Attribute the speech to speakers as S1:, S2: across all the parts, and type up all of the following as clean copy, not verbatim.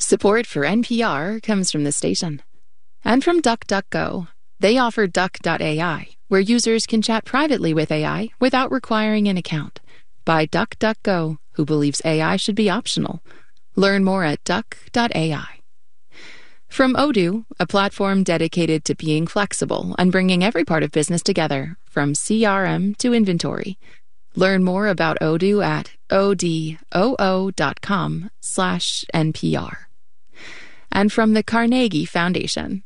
S1: Support for NPR comes from the station. And from DuckDuckGo. They offer Duck.ai, where users can chat privately with AI without requiring an account. By DuckDuckGo, who believes AI should be optional. Learn more at Duck.ai. From Odoo, a platform dedicated to being flexible and bringing every part of business together, from CRM to inventory. Learn more about Odoo at odoo.com/NPR. And from the Carnegie Foundation.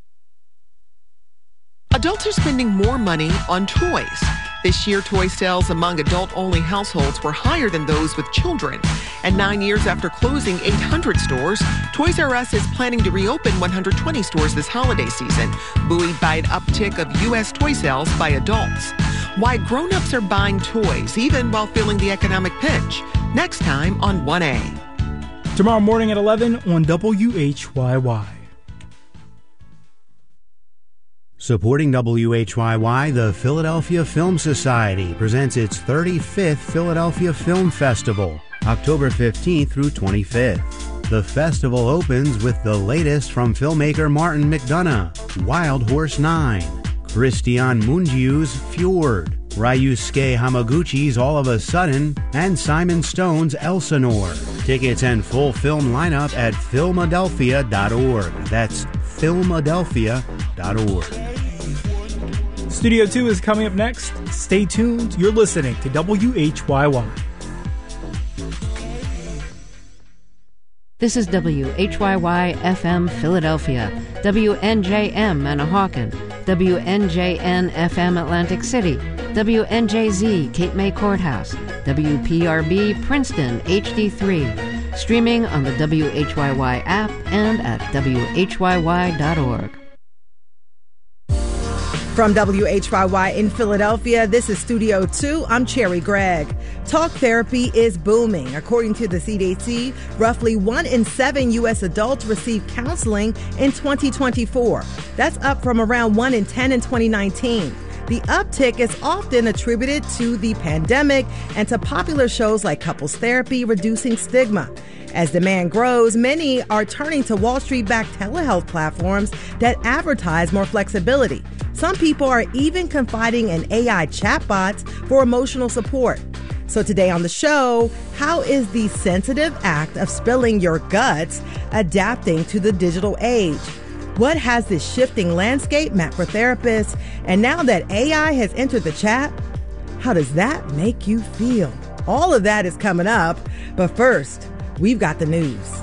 S2: Adults are spending more money on toys. This year, toy sales among adult-only households were higher than those with children. And 9 years after closing 800 stores, Toys R Us is planning to reopen 120 stores this holiday season, buoyed by an uptick of U.S. toy sales by adults. Why grown-ups are buying toys, even while feeling the economic pinch. Next time on 1A.
S3: Tomorrow morning at 11 on WHYY.
S4: Supporting WHYY, the Philadelphia Film Society presents its 35th Philadelphia Film Festival, October 15th through 25th. The festival opens with the latest from filmmaker Martin McDonagh, Wild Horse 9, Christian Mungiu's Fjord, Ryusuke Hamaguchi's All of a Sudden, and Simon Stone's Elsinore. Tickets and full film lineup at Filmadelphia.org. That's Filmadelphia.org.
S3: Studio 2 is coming up next. Stay tuned. You're listening to WHYY.
S5: This is WHYY-FM Philadelphia, WNJM Manahawkin, WNJN-FM Atlantic City, WNJZ Cape May Courthouse, WPRB Princeton HD3, streaming on the WHYY app and at WHYY.org.
S6: From WHYY in Philadelphia, this is Studio 2. I'm Cherry Gregg. Talk therapy is booming. According to the CDC, roughly 1 in 7 U.S. adults receive counseling in 2024. That's up from around 1 in 10 in 2019. The uptick is often attributed to the pandemic and to popular shows like Couples Therapy, reducing stigma. As demand grows, many are turning to Wall Street-backed telehealth platforms that advertise more flexibility. Some people are even confiding in AI chatbots for emotional support. So today on the show, how is the sensitive act of spilling your guts adapting to the digital age? What has this shifting landscape meant for therapists? And now that AI has entered the chat, how does that make you feel? All of that is coming up. But first, we've got the news.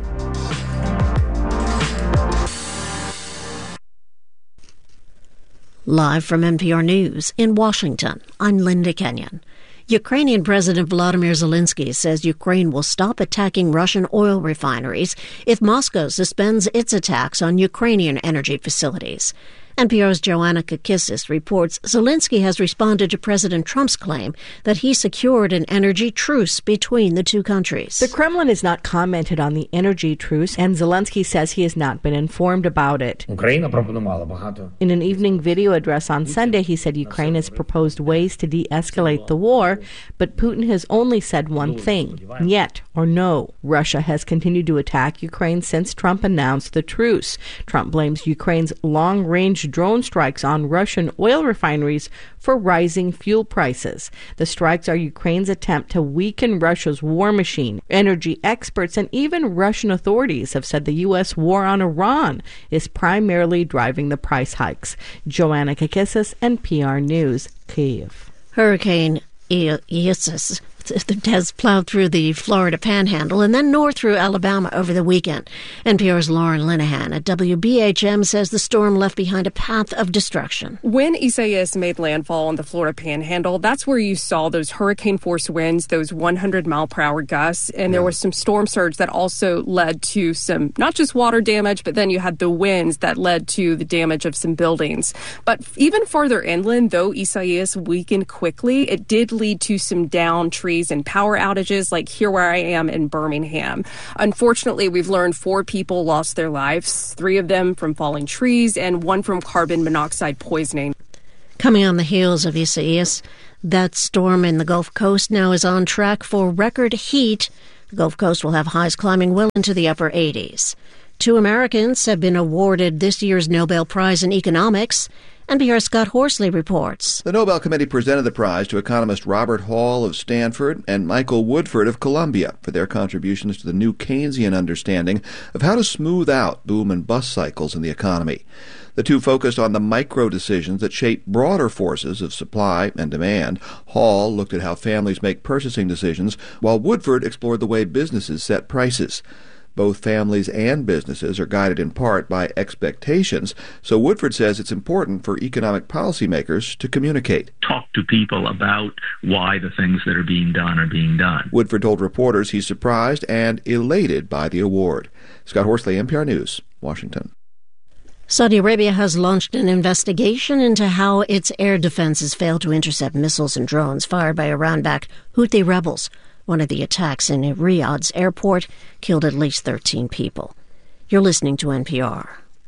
S7: Live from NPR News in Washington, I'm Linda Kenyon. Ukrainian President Volodymyr Zelensky says Ukraine will stop attacking Russian oil refineries if Moscow suspends its attacks on Ukrainian energy facilities. NPR's Joanna Kakissis reports Zelensky has responded to President Trump's claim that he secured an energy truce between the two countries.
S8: The Kremlin has not commented on the energy truce, and Zelensky says he has not been informed about it. In an evening video address on Sunday, he said Ukraine has proposed ways to de-escalate the war, but Putin has only said one thing, "Niet" or no. Russia has continued to attack Ukraine since Trump announced the truce. Trump blames Ukraine's long-range drone strikes on Russian oil refineries for rising fuel prices. The strikes are Ukraine's attempt to weaken Russia's war machine. Energy experts and even Russian authorities have said the U.S. war on Iran is primarily driving the price hikes. Joanna Kakissis, NPR News, Kyiv.
S7: Hurricane Isis has plowed through the Florida Panhandle and then north through Alabama over the weekend. NPR's Lauren Linehan at WBHM says the storm left behind a path of destruction.
S9: When Isaias made landfall on the Florida Panhandle, that's where you saw those hurricane-force winds, those 100-mile-per-hour gusts, and there was some storm surge that also led to some, not just water damage, but then you had the winds that led to the damage of some buildings. But even farther inland, though Isaias weakened quickly, it did lead to some downed trees and power outages, like here where I am in Birmingham. Unfortunately, we've learned 4 people lost their lives, 3 of them from falling trees and 1 from carbon monoxide poisoning.
S7: Coming on the heels of Isaias, that storm in the Gulf Coast now is on track for record heat The Gulf Coast will have highs climbing well into the upper 80s. 2 Americans have been awarded this year's Nobel Prize in Economics. NPR's Scott Horsley reports.
S10: The Nobel Committee presented the prize to economist Robert Hall of Stanford and Michael Woodford of Columbia for their contributions to the new Keynesian understanding of how to smooth out boom and bust cycles in the economy. The two focused on the micro decisions that shape broader forces of supply and demand. Hall looked at how families make purchasing decisions, while Woodford explored the way businesses set prices. Both families and businesses are guided in part by expectations, so Woodford says it's important for economic policymakers to communicate.
S11: Talk to people about why the things that are being done.
S10: Woodford told reporters he's surprised and elated by the award. Scott Horsley, NPR News, Washington.
S7: Saudi Arabia has launched an investigation into how its air defenses failed to intercept missiles and drones fired by Iran-backed Houthi rebels. One of the attacks in Riyadh's airport killed at least 13 people. You're listening to NPR.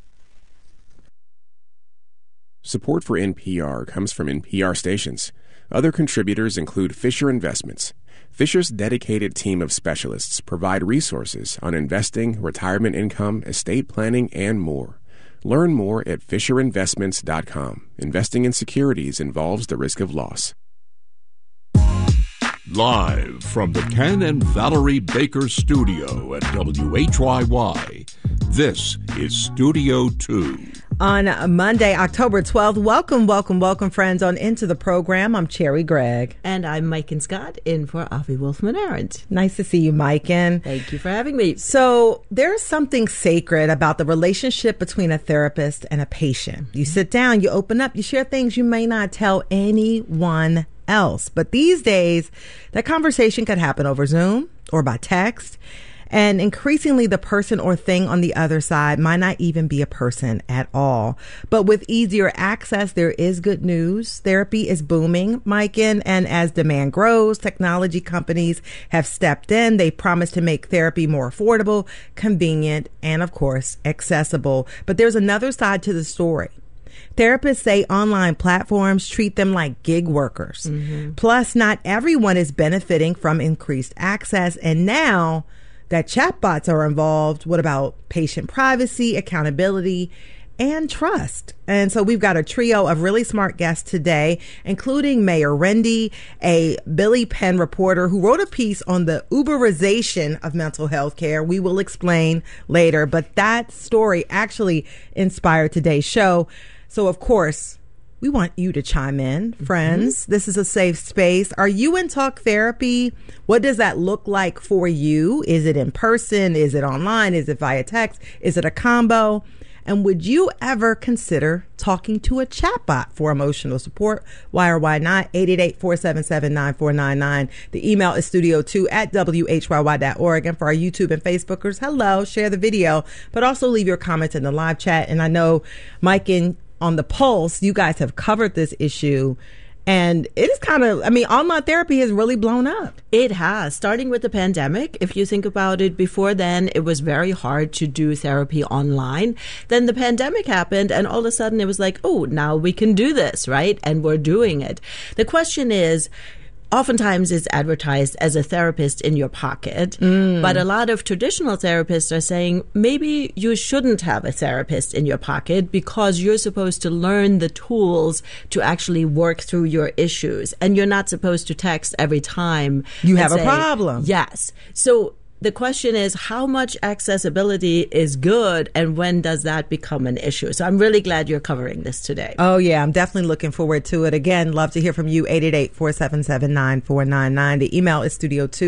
S12: Support for NPR comes from NPR stations. Other contributors include Fisher Investments. Fisher's dedicated team of specialists provide resources on investing, retirement income, estate planning, and more. Learn more at FisherInvestments.com. Investing in securities involves the risk of loss.
S13: Live from the Ken and Valerie Baker studio at WHYY, this is Studio 2.
S6: On Monday, October 12th, welcome, friends, on into the program. I'm Cherry Gregg.
S14: And I'm Mike and Scott, in for Avi Wolfman-Arendt.
S6: Nice to see you, Mike.
S14: Thank you for having me.
S6: So there's something sacred about the relationship between a therapist and a patient. You sit down, you open up, you share things you may not tell anyone else. But these days, that conversation could happen over Zoom or by text. And increasingly, the person or thing on the other side might not even be a person at all. But with easier access, there is good news. Therapy is booming, Mike. And as demand grows, technology companies have stepped in. They promise to make therapy more affordable, convenient, and of course, accessible. But there's another side to the story. Therapists say online platforms treat them like gig workers. Mm-hmm. Plus, not everyone is benefiting from increased access. And now that chatbots are involved, what about patient privacy, accountability, and trust? And so we've got a trio of really smart guests today, including Mayor Rendy, a Billy Penn reporter who wrote a piece on the Uberization of mental health care. We will explain later, but that story actually inspired today's show. So, of course, we want you to chime in, friends. Mm-hmm. This is a safe space. Are you in talk therapy? What does that look like for you? Is it in person? Is it online? Is it via text? Is it a combo? And would you ever consider talking to a chatbot for emotional support? Why or why not? 888-477-9499. The email is studio2@whyy.org. And for our YouTube and Facebookers, hello, share the video, but also leave your comments in the live chat. And I know Mike and on the Pulse, you guys have covered this issue, and it is kind of, online therapy has really blown up.
S14: It has, starting with the pandemic. If you think about it, before then, it was very hard to do therapy online. Then the pandemic happened, and all of a sudden it was like, oh, now we can do this, right? And we're doing it. The question is, oftentimes it's advertised as a therapist in your pocket, but a lot of traditional therapists are saying maybe you shouldn't have a therapist in your pocket because you're supposed to learn the tools to actually work through your issues, and you're not supposed to text every time
S6: you have a problem.
S14: Yes. So the question is, how much accessibility is good, and when does that become an issue? So I'm really glad you're covering this today.
S6: Oh, yeah. I'm definitely looking forward to it. Again, love to hear from you, 888-477-9499. The email is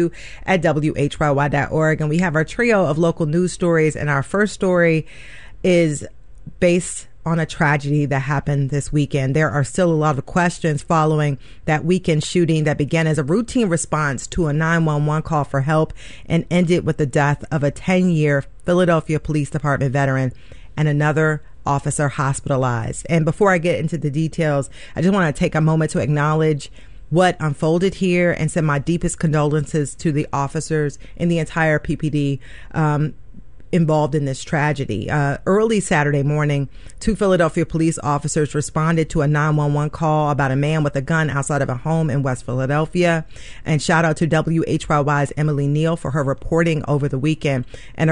S6: studio2@whyy.org. And we have our trio of local news stories. And our first story is based on a tragedy that happened this weekend. There are still a lot of questions following that weekend shooting that began as a routine response to a 911 call for help and ended with the death of a 10-year Philadelphia Police Department veteran and another officer hospitalized. And before I get into the details, I just want to take a moment to acknowledge what unfolded here and send my deepest condolences to the officers and the entire PPD. involved in this tragedy. Early Saturday morning, 2 Philadelphia police officers responded to a 911 call about a man with a gun outside of a home in West Philadelphia. And shout out to WHYY's Emily Neal for her reporting over the weekend. And